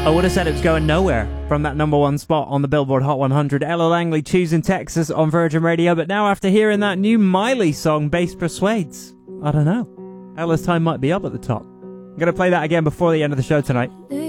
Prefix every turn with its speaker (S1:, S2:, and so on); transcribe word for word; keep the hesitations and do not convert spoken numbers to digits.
S1: I would have said it was going nowhere from that number one spot on the Billboard Hot one hundred. Ella Langley, Choosing Texas on Virgin Radio. But now after hearing that new Miley song, Bass Persuades, I don't know. Ella's time might be up at the top. I'm going to play that again before the end of the show tonight.